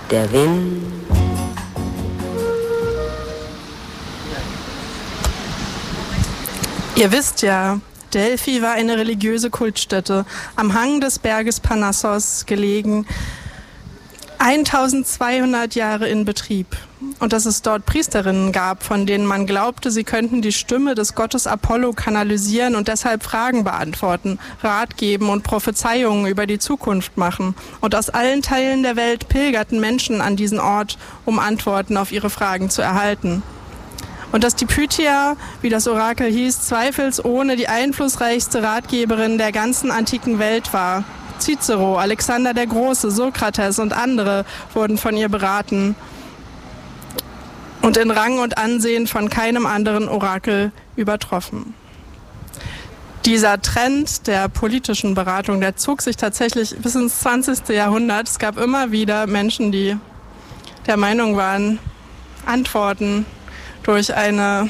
der Wind. Ihr wisst ja, Delphi war eine religiöse Kultstätte, am Hang des Berges Parnassos gelegen, 1200 Jahre in Betrieb. Und dass es dort Priesterinnen gab, von denen man glaubte, sie könnten die Stimme des Gottes Apollo kanalisieren und deshalb Fragen beantworten, Rat geben und Prophezeiungen über die Zukunft machen. Und aus allen Teilen der Welt pilgerten Menschen an diesen Ort, um Antworten auf ihre Fragen zu erhalten. Und dass die Pythia, wie das Orakel hieß, zweifelsohne die einflussreichste Ratgeberin der ganzen antiken Welt war. Cicero, Alexander der Große, Sokrates und andere wurden von ihr beraten und in Rang und Ansehen von keinem anderen Orakel übertroffen. Dieser Trend der politischen Beratung, der zog sich tatsächlich bis ins 20. Jahrhundert. Es gab immer wieder Menschen, die der Meinung waren, Antworten durch eine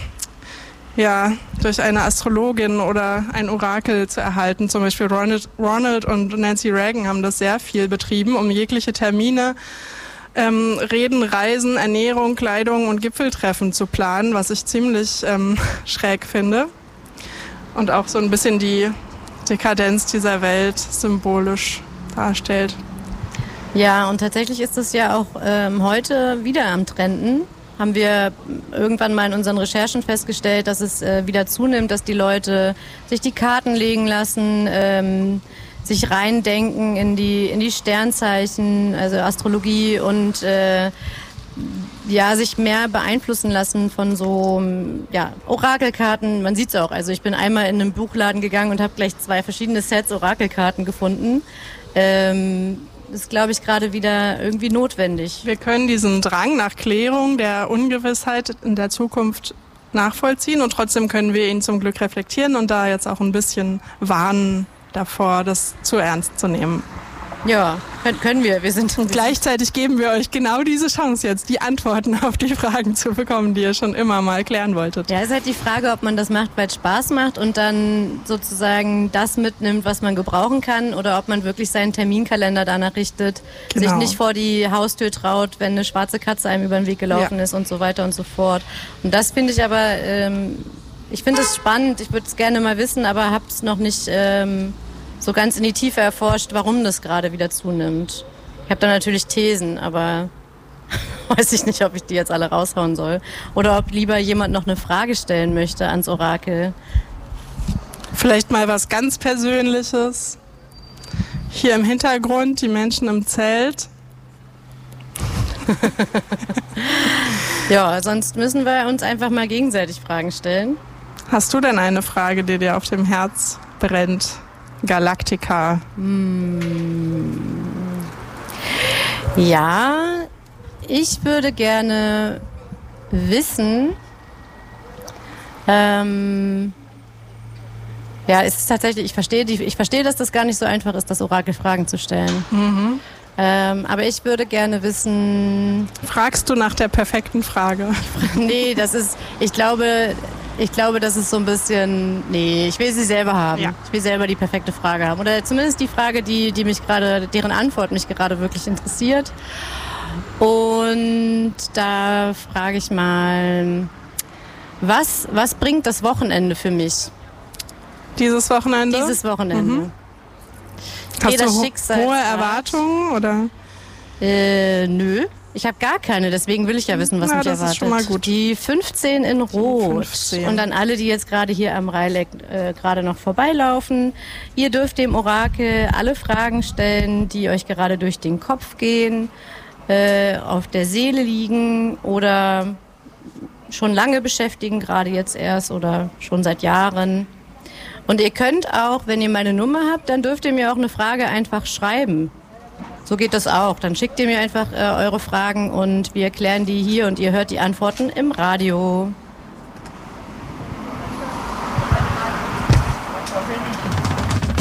Astrologin oder ein Orakel zu erhalten. Zum Beispiel Ronald und Nancy Reagan haben das sehr viel betrieben, um jegliche Termine, Reden, Reisen, Ernährung, Kleidung und Gipfeltreffen zu planen, was ich ziemlich schräg finde. Und auch so ein bisschen die Dekadenz dieser Welt symbolisch darstellt. Ja, und tatsächlich ist es ja auch heute wieder am Trenden. Haben wir irgendwann mal in unseren Recherchen festgestellt, dass es wieder zunimmt, dass die Leute sich die Karten legen lassen, sich reindenken in die Sternzeichen, also Astrologie und sich mehr beeinflussen lassen von so Orakelkarten. Man sieht es auch. Also ich bin einmal in einen Buchladen gegangen und habe gleich 2 verschiedene Sets Orakelkarten gefunden. Ist, glaube ich, gerade wieder irgendwie notwendig. Wir können diesen Drang nach Klärung der Ungewissheit in der Zukunft nachvollziehen und trotzdem können wir ihn zum Glück reflektieren und da jetzt auch ein bisschen warnen davor, das zu ernst zu nehmen. Ja, können wir. Und gleichzeitig geben wir euch genau diese Chance jetzt, die Antworten auf die Fragen zu bekommen, die ihr schon immer mal klären wolltet. Ja, ist halt die Frage, ob man das macht, weil es Spaß macht und dann sozusagen das mitnimmt, was man gebrauchen kann, oder ob man wirklich seinen Terminkalender danach richtet, sich nicht vor die Haustür traut, wenn eine schwarze Katze einem über den Weg gelaufen ist und so weiter und so fort. Und das finde ich aber, ich finde es spannend, ich würde es gerne mal wissen, aber habe es noch nicht so ganz in die Tiefe erforscht, warum das gerade wieder zunimmt. Ich habe da natürlich Thesen, aber weiß ich nicht, ob ich die jetzt alle raushauen soll. Oder ob lieber jemand noch eine Frage stellen möchte ans Orakel. Vielleicht mal was ganz Persönliches. Hier im Hintergrund die Menschen im Zelt. Ja, sonst müssen wir uns einfach mal gegenseitig Fragen stellen. Hast du denn eine Frage, die dir auf dem Herz brennt? Galactica. Ja, ich würde gerne wissen, es ist tatsächlich, ich verstehe, dass das gar nicht so einfach ist, das Orakel Fragen zu stellen. Mhm. Aber ich würde gerne wissen... Fragst du nach der perfekten Frage? Nee, ich glaube, das ist so ein bisschen... Nee, ich will sie selber haben. Ja. Ich will selber die perfekte Frage haben. Oder zumindest die Frage, deren Antwort mich gerade wirklich interessiert. Und da frage ich mal, was bringt das Wochenende für mich? Dieses Wochenende? Dieses Wochenende. Mhm. Hast du hohe Erwartungen, oder? Nö. Ich habe gar keine, deswegen will ich ja wissen, was mich erwartet. Das ist schon mal gut. Die 15 in Rot. 15. Und an alle, die jetzt gerade hier am Rheileck gerade noch vorbeilaufen. Ihr dürft dem Orakel alle Fragen stellen, die euch gerade durch den Kopf gehen, auf der Seele liegen oder schon lange beschäftigen, gerade jetzt erst oder schon seit Jahren. Und ihr könnt auch, wenn ihr meine Nummer habt, dann dürft ihr mir auch eine Frage einfach schreiben. So geht das auch. Dann schickt ihr mir einfach eure Fragen und wir erklären die hier und ihr hört die Antworten im Radio.